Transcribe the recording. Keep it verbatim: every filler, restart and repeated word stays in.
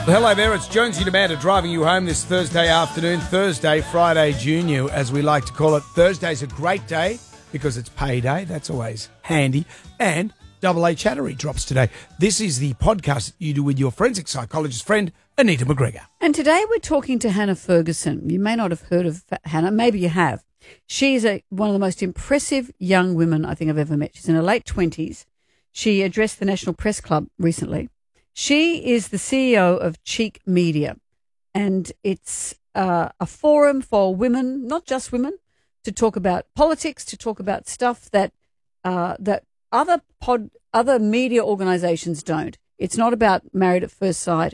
Well, hello there, it's Jonesy Demanda driving you home this Thursday afternoon, Thursday, Friday Junior, as we like to call it. Thursday's a great day because it's payday. That's always handy. And Double A Chattery drops today. This is the podcast that you do with your forensic psychologist friend, Anita McGregor. And today we're talking to Hannah Ferguson. You may not have heard of Hannah. Maybe you have. She is a, one of the most impressive young women I think I've ever met. She's in her late twenties. She addressed the National Press Club recently. She is the C E O of Cheek Media, and it's uh, a forum for women, not just women, to talk about politics, to talk about stuff that uh, that other pod, other media organisations don't. It's not about Married at First Sight.